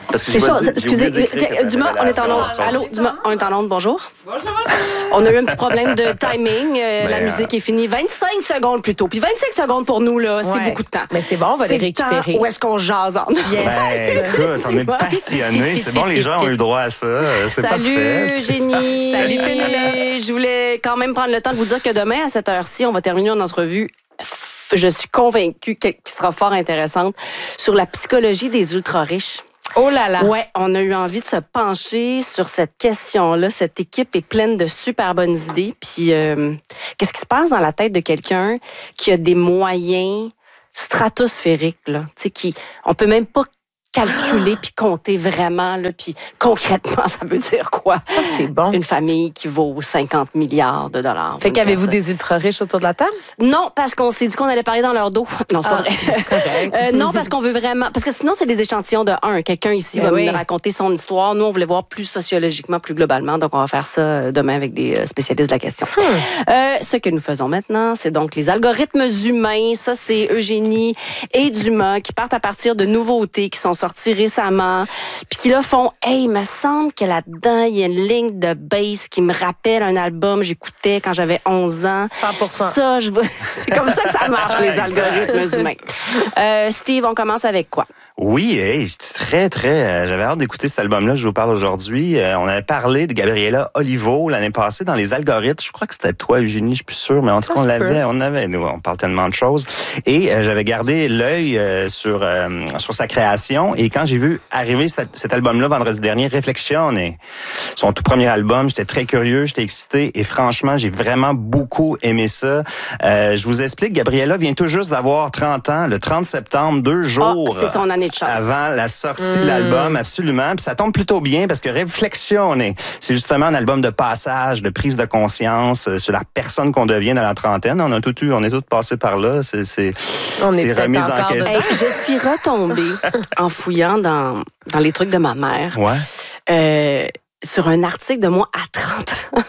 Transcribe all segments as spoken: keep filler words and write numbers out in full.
Parce que C'est j'ai ça, pas dit- j'ai excusez, oublié d'écrire que Dumas, t'avais on est en relation onde. entre Allô, autres. Dumas, on est en onde, bonjour. Bonjour. On a eu un petit problème de timing. euh, Ben, la musique est finie vingt-cinq secondes plus tôt. Puis vingt-cinq secondes pour nous, là, c'est Ouais. beaucoup de temps. Mais c'est bon, on va C'est les le temps récupérer. où est-ce qu'on jase en Yes. Ben, écoute, on est passionnés. C'est bon, les gens ont eu droit à ça. C'est Salut, parfait. Génie. Salut, Pénélope. Je voulais quand même prendre le temps de vous dire que demain, à cette heure-ci, on va terminer une entrevue. Je suis convaincue qu'elle qui sera fort intéressante sur la psychologie des ultra-riches. Oh là là. Ouais, on a eu envie de se pencher sur cette question-là. Cette équipe est pleine de super bonnes idées. Puis, euh, qu'est-ce qui se passe dans la tête de quelqu'un qui a des moyens stratosphériques, là? Tu sais, qui, on peut même pas calculer puis compter vraiment, là, puis concrètement, ça veut dire quoi? Ah, c'est bon. Une famille qui vaut cinquante milliards de dollars. Fait qu'avez-vous des ultra-riches autour de la table? Non, parce qu'on s'est dit qu'on allait parler dans leur dos. Non, c'est pas Ah, vrai. c'est correct. Euh, non, parce qu'on veut vraiment... Parce que sinon, c'est des échantillons de un. Quelqu'un ici Ben va oui. nous raconter son histoire. Nous, on voulait voir plus sociologiquement, plus globalement. Donc, on va faire ça euh, demain avec des euh, spécialistes de la question. Hmm. Euh, ce que nous faisons maintenant, c'est donc les algorithmes humains. Ça, c'est Eugénie et Dumas qui partent à partir de nouveautés qui sont sorties récemment. Puis qui là font, hey, il me semble que là-dedans, il y a une ligne de bass qui me rappelle un album que j'écoutais quand j'avais onze ans. cent pour cent. Ça, je veux... C'est comme ça que ça marche, les algorithmes humains. Euh, Steve, on commence avec quoi? Oui, hey, j'étais très, très... euh, j'avais hâte d'écouter cet album-là, je vous parle aujourd'hui. Euh, on avait parlé de Gabriela Olivo l'année passée dans les algorithmes. Je crois que c'était toi, Eugénie, je suis plus sûr, mais en tout cas, on l'avait, on avait, nous, on parle tellement de choses. Et euh, j'avais gardé l'œil euh, sur euh, sur sa création. Et quand j'ai vu arriver cet, cet album-là vendredi dernier, Reflexione, son tout premier album, j'étais très curieux, j'étais excité. Et franchement, j'ai vraiment beaucoup aimé ça. Euh, je vous explique, Gabriela vient tout juste d'avoir trente ans, le trente septembre, deux jours... Oh, c'est son année de chance. Avant la sortie mm. de l'album, absolument. Puis ça tombe plutôt bien parce que Reflexione, c'est justement un album de passage, de prise de conscience euh, sur la personne qu'on devient dans la trentaine. On a tout eu, on est tous passés par là. C'est, c'est, On est c'est peut-être remis en encore question. Hey, je suis retombée en fouillant dans, dans les trucs de ma mère Ouais. euh, sur un article de moi à trente ans.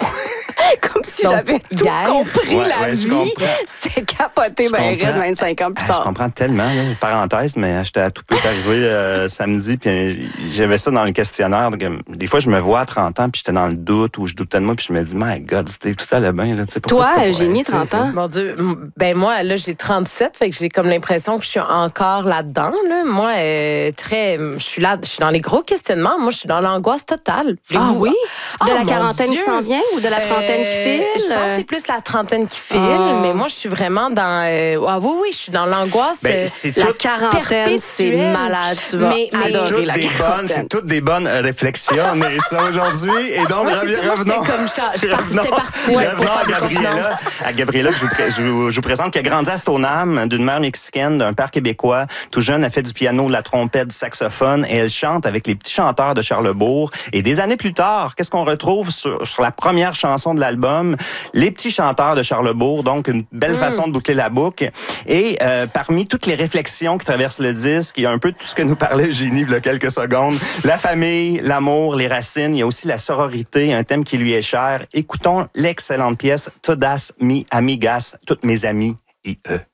Comme si Donc, j'avais tout hier. compris Ouais, la ouais, je vie. comprends. C'était capoté, Je ben raide, comprends. vingt-cinq ans plus Ah, je tard. comprends tellement, là, parenthèse, mais j'étais à tout peu arrivé euh, samedi, puis j'avais ça dans le questionnaire. Donc, des fois, je me vois à trente ans, puis j'étais dans le doute, ou je doutais de moi, puis je me dis, my God, Steve, tout allait bien. Là, tu sais, pourquoi Toi, c'est pas Eugénie, vrai, tu sais, trente ans? Mon Dieu, m- ben moi, là, j'ai trente-sept, fait que j'ai comme l'impression que je suis encore là-dedans, là. Moi, euh, très, je suis là, je suis dans les gros questionnements. Moi, je suis dans l'angoisse totale. Ah Voulez-vous- oui? Oh, De la mon quarantaine qui Dieu! s'en vient ou de la trentaine qui Euh, file? Je pense que c'est plus la trentaine qui file, Ah. mais moi, je suis vraiment dans... euh, ah oui, oui, je suis dans l'angoisse. Ben, euh, c'est La tout- quarantaine, c'est perpétuelle. malade. Tu vas Mais- mais- adorer toutes la des bonnes, quarantaine. c'est toutes des bonnes euh, réflexions, mais ça aujourd'hui. Et donc, Ouais, c'est revi- ça, moi, j'étais revenons. comme- j'étais- j'étais partie- revenons- j'étais partie, ouais, pour revenons à faire des Gabriela. confidences. À Gabriela, je vous, pré- je, vous, je vous présente qui a grandi à Stoneham, d'une mère mexicaine, d'un père québécois. Tout jeune, elle fait du piano, de la trompette, du saxophone, et elle chante avec les petits chanteurs de Charlesbourg. Et des années plus tard, qu'est-ce qu'on retrouve sur, sur la première chanson de l'album? Les petits chanteurs de Charlesbourg, donc une belle Mm. façon de boucler la boucle. Et euh, parmi toutes les réflexions qui traversent le disque, il y a un peu tout ce que nous parlait Eugénie il y a quelques secondes. La famille, l'amour, les racines, il y a aussi la sororité, un thème qui lui est cher. Écoutons l'excellente pièce Todas mi amigas, toutes mes amies et eux.